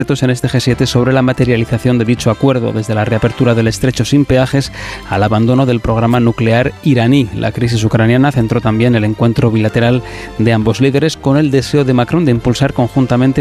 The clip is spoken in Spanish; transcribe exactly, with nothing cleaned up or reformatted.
en este G siete sobre la materialización de dicho acuerdo, desde la reapertura del estrecho sin peajes al abandono del programa nuclear iraní. La crisis ucraniana centró también el encuentro bilateral de ambos líderes, con el deseo de Macron de impulsar conjuntamente